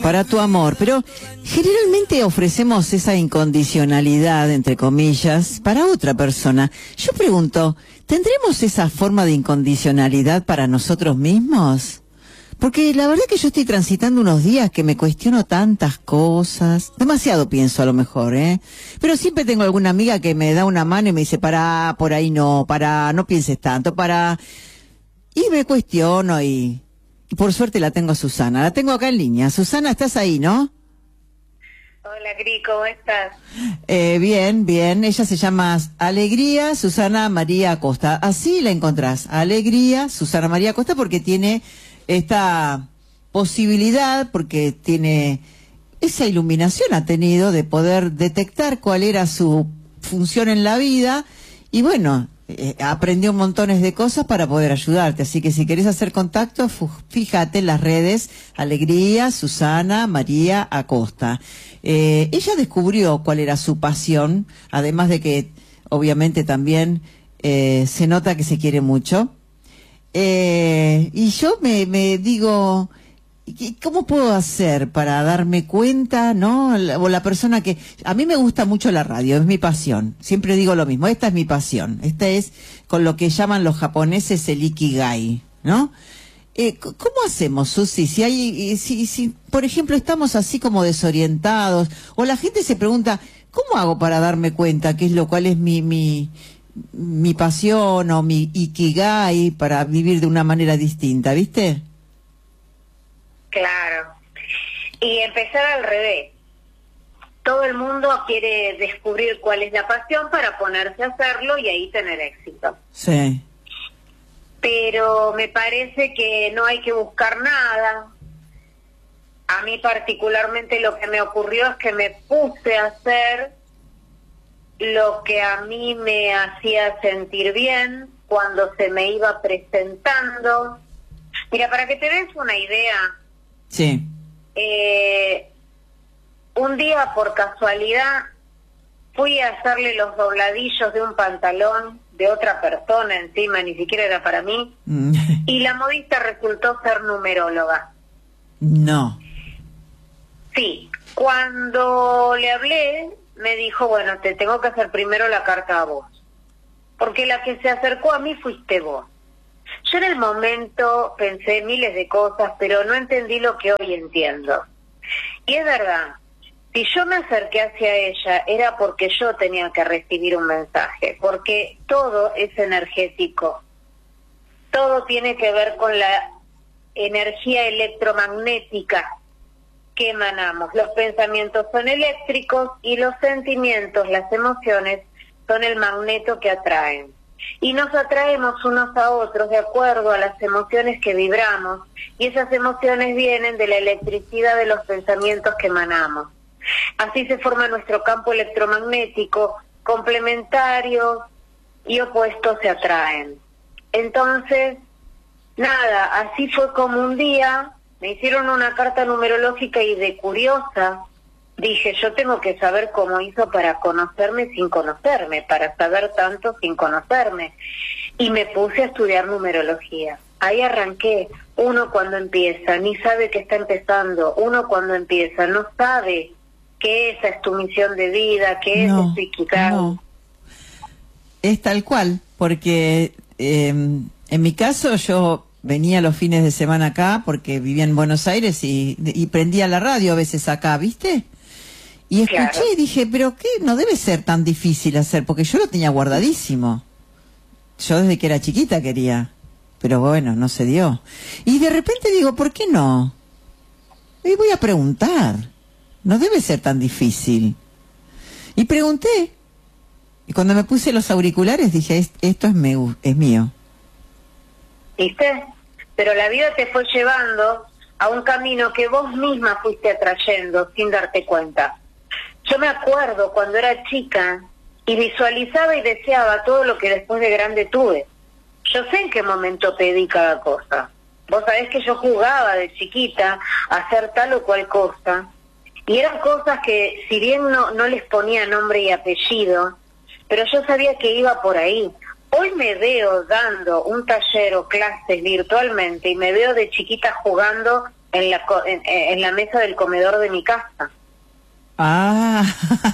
para tu amor, pero generalmente ofrecemos esa incondicionalidad, entre comillas, para otra persona. Yo pregunto, ¿tendremos esa forma de incondicionalidad para nosotros mismos? Porque la verdad que yo estoy transitando unos días que me cuestiono tantas cosas, demasiado pienso a lo mejor, pero siempre tengo alguna amiga que me da una mano y me dice, pará, por ahí no, pará, no pienses tanto, pará, y me cuestiono y por suerte la tengo a Susana, la tengo acá en línea. Susana, ¿estás ahí, no? Hola, Cris, ¿cómo estás? Bien, bien. Ella se llama Alegría Susana María Acosta. Así la encontrás. Alegría Susana María Acosta porque tiene esta posibilidad, porque tiene esa iluminación, ha tenido de poder detectar cuál era su función en la vida y bueno, aprendió montones de cosas para poder ayudarte, así que si querés hacer contacto, fíjate en las redes, Alegría Susana María Acosta. Ella descubrió cuál era su pasión, además de que obviamente también se nota que se quiere mucho. Y yo me digo, ¿cómo puedo hacer para darme cuenta, no? O la persona que... A mí me gusta mucho la radio, es mi pasión. Siempre digo lo mismo, esta es mi pasión. Esta es con lo que llaman los japoneses el ikigai, ¿no? ¿Cómo hacemos, Susi? Si, por ejemplo, estamos así como desorientados, o la gente se pregunta, ¿cómo hago para darme cuenta cuál es mi pasión o mi ikigai para vivir de una manera distinta, ¿viste? Claro. Y empezar al revés. Todo el mundo quiere descubrir cuál es la pasión para ponerse a hacerlo y ahí tener éxito. Sí. Pero me parece que no hay que buscar nada. A mí particularmente lo que me ocurrió es que me puse a hacer lo que a mí me hacía sentir bien cuando se me iba presentando. Mira, para que te des una idea, sí. Un día por casualidad fui a hacerle los dobladillos de un pantalón de otra persona encima, ni siquiera era para mí, y la modista resultó ser numeróloga. No. Sí, cuando le hablé, me dijo, bueno, te tengo que hacer primero la carta a vos, porque la que se acercó a mí fuiste vos. Yo en el momento pensé miles de cosas, pero no entendí lo que hoy entiendo. Y es verdad, si yo me acerqué hacia ella era porque yo tenía que recibir un mensaje, porque todo es energético. Todo tiene que ver con la energía electromagnética que emanamos. Los pensamientos son eléctricos y los sentimientos, las emociones, son el magneto que atraen. Y nos atraemos unos a otros de acuerdo a las emociones que vibramos, y esas emociones vienen de la electricidad de los pensamientos que emanamos. Así se forma nuestro campo electromagnético, complementarios y opuestos se atraen. Entonces, nada, así fue como un día me hicieron una carta numerológica y de curiosa dije, yo tengo que saber cómo hizo para conocerme sin conocerme, para saber tanto sin conocerme. Y me puse a estudiar numerología. Ahí arranqué. Uno cuando empieza ni sabe que está empezando. Uno cuando empieza no sabe que esa es tu misión de vida, que ese es tu ikigai. No. Es tal cual, porque en mi caso yo venía los fines de semana acá porque vivía en Buenos Aires y prendía la radio a veces acá, ¿viste? Y escuché Claro. Y dije, pero qué, no debe ser tan difícil hacer, porque yo lo tenía guardadísimo. Yo desde que era chiquita quería, pero bueno, no se dio. Y de repente digo, ¿por qué no? Y voy a preguntar, no debe ser tan difícil. Y pregunté, y cuando me puse los auriculares dije, esto es mío. ¿Viste? Pero la vida te fue llevando a un camino que vos misma fuiste atrayendo sin darte cuenta. Yo me acuerdo cuando era chica y visualizaba y deseaba todo lo que después de grande tuve. Yo sé en qué momento pedí cada cosa. Vos sabés que yo jugaba de chiquita a hacer tal o cual cosa. Y eran cosas que, si bien no les ponía nombre y apellido, pero yo sabía que iba por ahí. Hoy me veo dando un taller o clases virtualmente y me veo de chiquita jugando en la mesa del comedor de mi casa. Ah,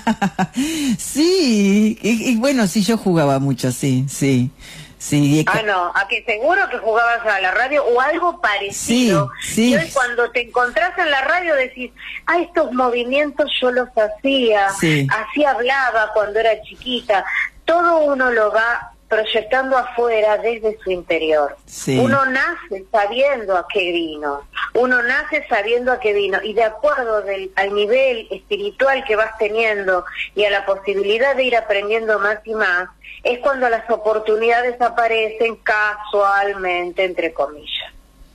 sí, y bueno, sí, yo jugaba mucho, sí, sí, sí. Ah, no, ¿a que seguro que jugabas a la radio o algo parecido? Sí, sí. Y hoy cuando te encontrás en la radio decís, estos movimientos yo los hacía, Sí. así hablaba cuando era chiquita. Todo uno lo va proyectando afuera desde su interior. Sí. Uno nace sabiendo a qué vino, uno nace sabiendo a qué vino, y de acuerdo al nivel espiritual que vas teniendo y a la posibilidad de ir aprendiendo más y más, es cuando las oportunidades aparecen casualmente, entre comillas.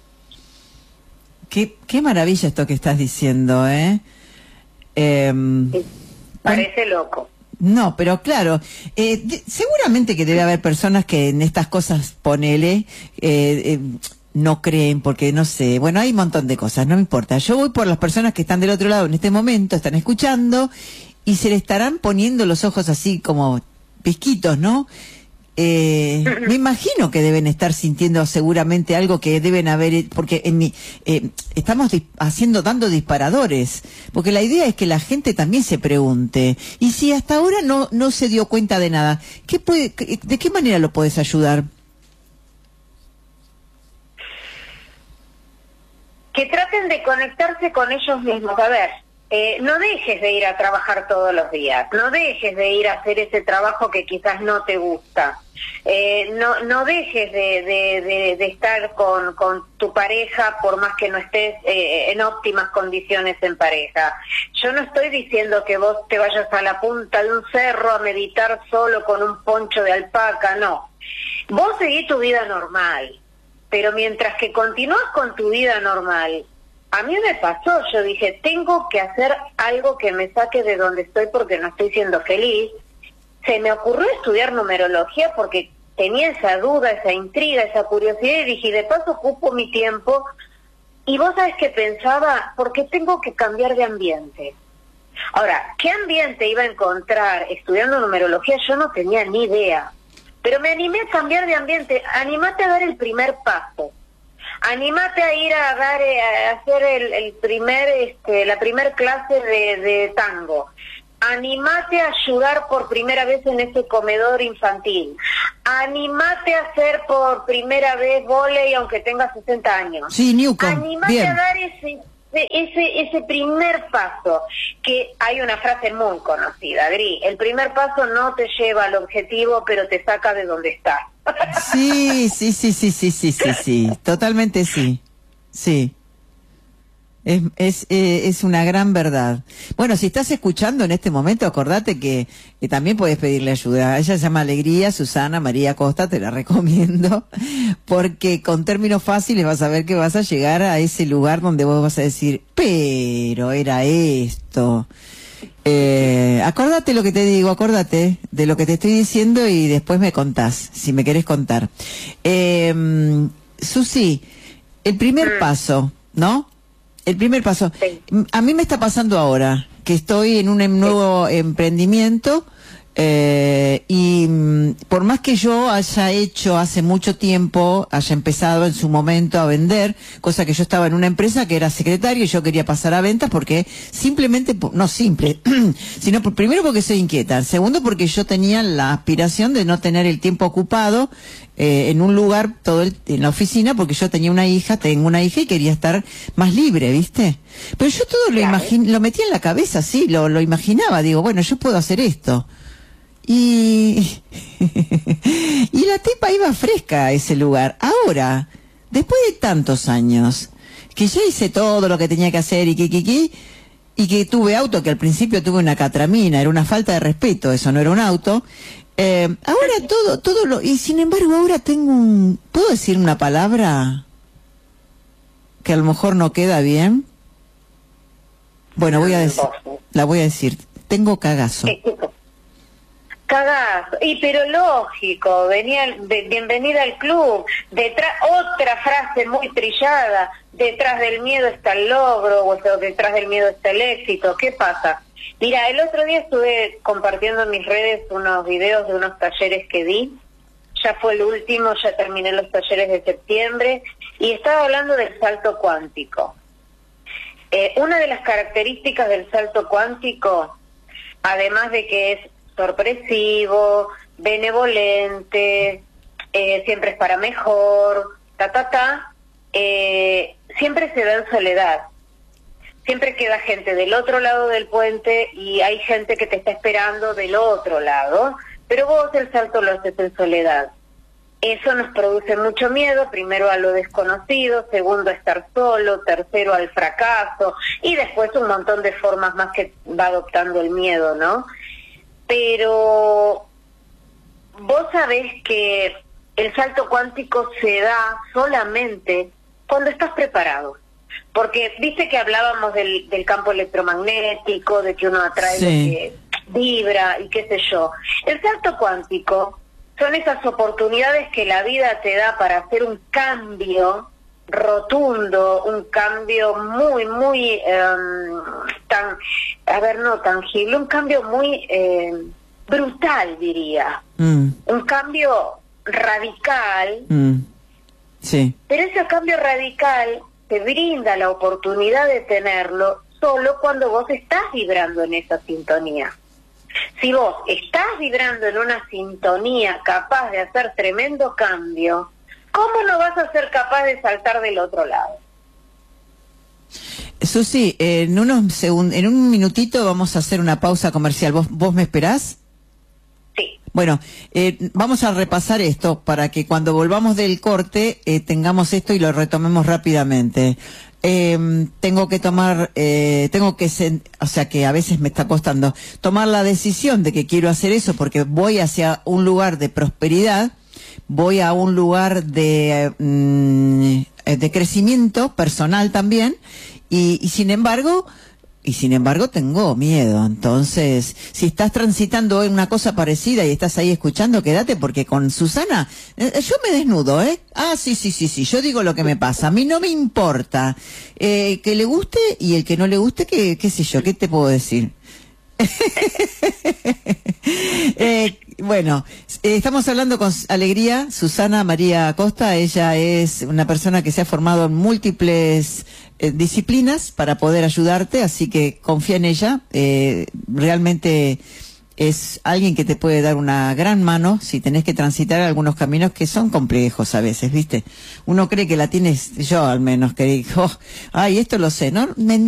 Qué maravilla esto que estás diciendo, ¿eh? Sí, parece loco. No, pero claro, seguramente que debe haber personas que en estas cosas, ponele, no creen, porque no sé, bueno, hay un montón de cosas, no me importa. Yo voy por las personas que están del otro lado en este momento, están escuchando, y se le estarán poniendo los ojos así como pisquitos, ¿no? Me imagino que deben estar sintiendo seguramente algo que deben haber, porque estamos dando disparadores, porque la idea es que la gente también se pregunte, y si hasta ahora no se dio cuenta de nada, ¿de qué manera lo puedes ayudar? Que traten de conectarse con ellos mismos. A ver, no dejes de ir a trabajar todos los días, no dejes de ir a hacer ese trabajo que quizás no te gusta, no dejes de estar con tu pareja por más que no estés en óptimas condiciones en pareja. Yo no estoy diciendo que vos te vayas a la punta de un cerro a meditar solo con un poncho de alpaca, no. Vos seguís tu vida normal, pero mientras que continúas con tu vida normal, a mí me pasó, yo dije, tengo que hacer algo que me saque de donde estoy porque no estoy siendo feliz. Se me ocurrió estudiar numerología porque tenía esa duda, esa intriga, esa curiosidad, y dije, de paso ocupo mi tiempo. Y vos sabés que pensaba, porque tengo que cambiar de ambiente. Ahora, ¿qué ambiente iba a encontrar estudiando numerología? Yo no tenía ni idea. Pero me animé a cambiar de ambiente. Anímate a dar el primer paso. Anímate a ir a hacer la primer clase de tango. Anímate a ayudar por primera vez en ese comedor infantil. Anímate a hacer por primera vez vóley aunque tengas 60 años. Sí, Newcomb. Anímate Bien. a dar ese primer paso, que hay una frase muy conocida, Gris, el primer paso no te lleva al objetivo, pero te saca de donde estás. Sí, totalmente sí, sí. Es una gran verdad. Bueno, si estás escuchando en este momento, acordate que también puedes pedirle ayuda. Ella se llama Alegría, Susana María Costa, te la recomiendo, porque con términos fáciles vas a ver que vas a llegar a ese lugar donde vos vas a decir, pero era esto. Acordate lo que te digo, acordate de lo que te estoy diciendo y después me contás, si me querés contar. Susi, el primer paso, ¿no? El primer paso. Sí. A mí me está pasando ahora que estoy en un nuevo emprendimiento y por más que yo haya hecho hace mucho tiempo, haya empezado en su momento a vender, cosa que yo estaba en una empresa que era secretaria y yo quería pasar a ventas porque simplemente, no simple, sino primero porque soy inquieta, segundo porque yo tenía la aspiración de no tener el tiempo ocupado en un lugar en la oficina, porque yo tengo una hija y quería estar más libre, ¿viste? Pero yo todo lo metía en la cabeza, sí, lo imaginaba, digo, bueno, yo puedo hacer esto. Y la tipa iba fresca a ese lugar. Ahora, después de tantos años, que ya hice todo lo que tenía que hacer y que tuve auto, que al principio tuve una catramina, era una falta de respeto, eso no era un auto. Ahora y sin embargo ahora tengo ¿puedo decir una palabra que a lo mejor no queda bien? Bueno, la voy a decir, tengo cagazo. Cagazo, pero lógico, bienvenida al club. Otra frase muy trillada, detrás del miedo está el logro, o sea, detrás del miedo está el éxito. ¿Qué pasa? Mira, el otro día estuve compartiendo en mis redes unos videos de unos talleres que di. Ya fue el último, ya terminé los talleres de septiembre, y estaba hablando del salto cuántico. Una de las características del salto cuántico, además de que es sorpresivo, benevolente, siempre es para mejor, siempre se da en soledad. Siempre queda gente del otro lado del puente y hay gente que te está esperando del otro lado, pero vos el salto lo haces en soledad. Eso nos produce mucho miedo, primero a lo desconocido, segundo a estar solo, tercero al fracaso y después un montón de formas más que va adoptando el miedo, ¿no? Pero vos sabés que el salto cuántico se da solamente cuando estás preparado. Porque viste que hablábamos del campo electromagnético, de que uno atrae lo que vibra y qué sé yo. El salto cuántico son esas oportunidades que la vida te da para hacer un cambio rotundo, un cambio muy, muy, no tangible, un cambio muy brutal, diría. Un cambio radical. Sí. Pero ese cambio radical te brinda la oportunidad de tenerlo solo cuando vos estás vibrando en esa sintonía. Si vos estás vibrando en una sintonía capaz de hacer tremendo cambio, ¿cómo no vas a ser capaz de saltar del otro lado? Susi, en un minutito vamos a hacer una pausa comercial. ¿Vos me esperás? Sí. Bueno, vamos a repasar esto para que cuando volvamos del corte tengamos esto y lo retomemos rápidamente. Tengo que a veces me está costando tomar la decisión de que quiero hacer eso porque voy hacia un lugar de prosperidad, voy a un lugar de crecimiento personal también y sin embargo tengo miedo. Entonces, si estás transitando hoy una cosa parecida y estás ahí escuchando, quédate porque con Susana, yo me desnudo, sí, yo digo lo que me pasa, a mí no me importa, que le guste y el que no le guste, qué sé yo, ¿qué te puedo decir? Bueno, estamos hablando con Alegría, Susana María Acosta. Ella es una persona que se ha formado en múltiples disciplinas para poder ayudarte, así que confía en ella. Realmente es alguien que te puede dar una gran mano si tenés que transitar algunos caminos que son complejos a veces, ¿viste? Uno cree que la tienes, yo al menos, que digo, ay, esto lo sé, ¿no?